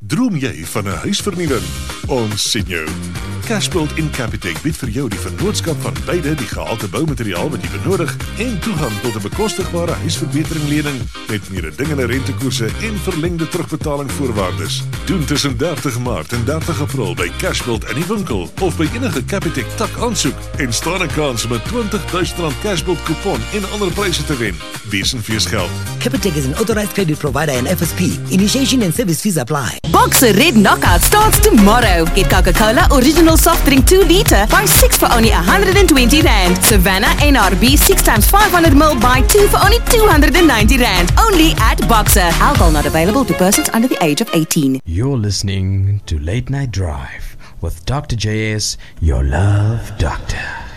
Droom jy van 'n huisvernuwing? Ons sien jou. Cashbuild en Capitec bied vir jou die vennootskap van beide, die gehalte boumateriaal wat jy benodig en toegang tot 'n bekostigbare huisverbetering met meer dingende rentekoerse en verlengde terugbetaling voorwaardes. Doen tussen 30 Maart en 30 April by Cashbuild in die winkel of by enige Capitec tak aansoek en staan 'n kans om 'n R20,000 Cashbuild kupon en ander pryse te wen. Wees en fees geld. Capitec is an authorized credit provider and FSP. Initiation and service fees apply. Boxer Red Knockout starts tomorrow. Get Coca-Cola Original Soft Drink 2 liter, buy 6 for only R120. Savannah NRB 6 times 500ml, buy 2 for only R290. Only at Boxer. Alcohol not available to persons under the age of 18. You're listening to Late Night Drive with Dr. JS, your love doctor.